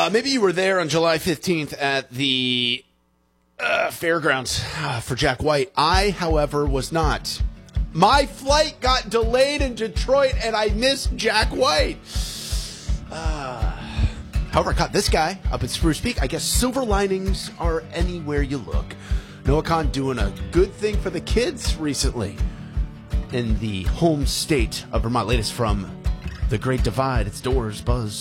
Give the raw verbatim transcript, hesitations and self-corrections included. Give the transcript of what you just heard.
Uh, maybe you were there on July fifteenth at the uh, fairgrounds uh, for Jack White. I, however, was not. My flight got delayed in Detroit, and I missed Jack White. Uh, however, I caught this guy up at Spruce Peak. I guess silver linings are anywhere you look. Noah Khan doing a good thing for the kids recently in the home state of Vermont. Latest from The Great Divide. It's Doors Buzz.